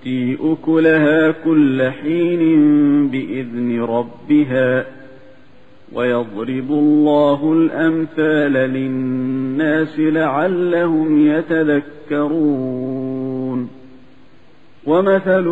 تؤتي أكلها كل حين بإذن ربها ويضرب الله الأمثال للناس لعلهم يتذكرون. ومثل